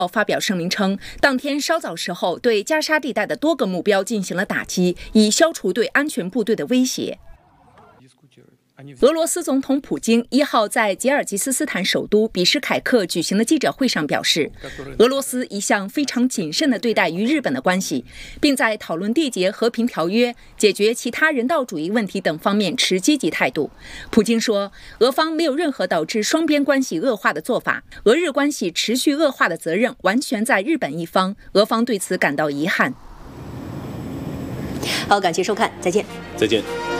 发表声明称，当天稍早时候对加沙地带的多个目标进行了打击，以消除对安全部队的威胁。俄罗斯总统普京1号在吉尔吉斯斯坦首都比什凯克举行的记者会上表示，俄罗斯一向非常谨慎地对待与日本的关系，并在讨论缔结和平条约、解决其他人道主义问题等方面持积极态度。普京说，俄方没有任何导致双边关系恶化的做法，俄日关系持续恶化的责任完全在日本一方，俄方对此感到遗憾。 好，感谢收看，再见。 再见。